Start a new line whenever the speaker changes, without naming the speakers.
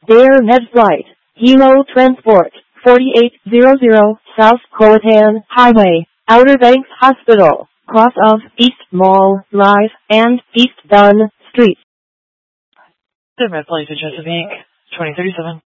Air Med Flight, Hilo Transport, 4800 South Croatan Highway, Outer Banks Hospital, cross of East Mall Drive and East Dunn Street.
The Red Flight to Chesapeake, 2037.